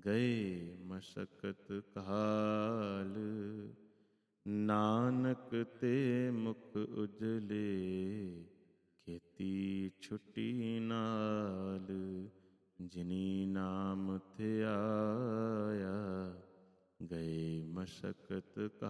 ਗਏ ਮਸ਼ਕਤ ਕਾਲ। ਨਾਨਕ ਤੇ ਮੁਖ ਉਜਲੇ, ਖੇਤੀ ਛੁੱਟੀ ਨਾਲ। ਜਿਨੀ ਨਾਮ ਧਿਆਇਆ, ਗਏ ਮਸ਼ਕਤ ਕਾਲ।